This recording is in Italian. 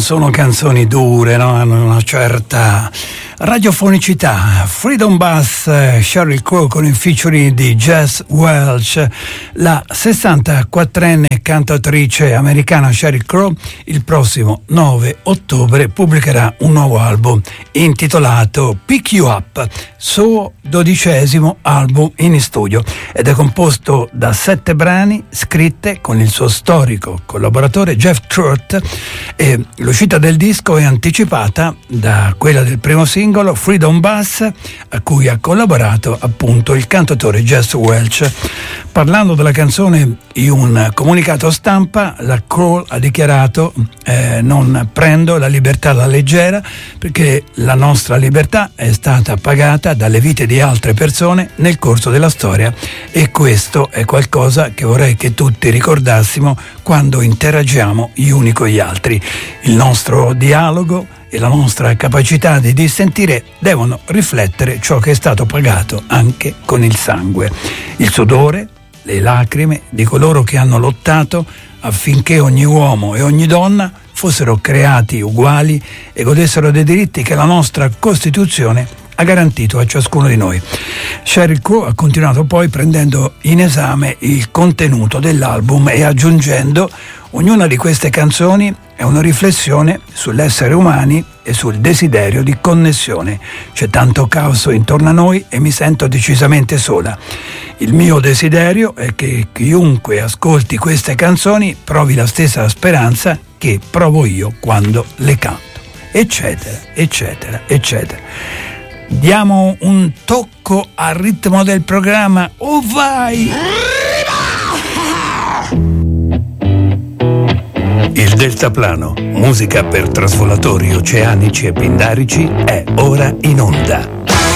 sono canzoni dure, no? Hanno una certa radiofonicità. Freedom Bus, Sheryl Crow con il featuring di Jess Welch. La 64enne cantautrice americana Sheryl Crow il prossimo 9 ottobre pubblicherà un nuovo album intitolato Pick You Up, suo 12° album in studio, ed è composto da 7 brani scritte con il suo storico collaboratore Jeff Truett, e l'uscita del disco è anticipata da quella del primo singolo Freedom Bus, a cui ha collaborato appunto il cantautore Jess Welch. Parlando della canzone in un comunicato stampa, la Crow ha dichiarato non prendo la libertà alla leggera, perché la nostra libertà è stata pagata dalle vite di altre persone nel corso della storia, e questo è qualcosa che vorrei che tutti ricordassimo quando interagiamo gli uni con gli altri. Il nostro dialogo e la nostra capacità di dissentire devono riflettere ciò che è stato pagato anche con il sangue, il sudore, le lacrime di coloro che hanno lottato affinché ogni uomo e ogni donna fossero creati uguali e godessero dei diritti che la nostra Costituzione ha garantito a ciascuno di noi. Sheryl Crow ha continuato poi prendendo in esame il contenuto dell'album e aggiungendo: ognuna di queste canzoni è una riflessione sull'essere umani e sul desiderio di connessione. C'è tanto caos intorno a noi e mi sento decisamente sola. Il mio desiderio è che chiunque ascolti queste canzoni provi la stessa speranza che provo io quando le canto, eccetera, eccetera, eccetera. Diamo un tocco al ritmo del programma. Oh vai! Il deltaplano, musica per trasvolatori oceanici e pindarici, è ora in onda.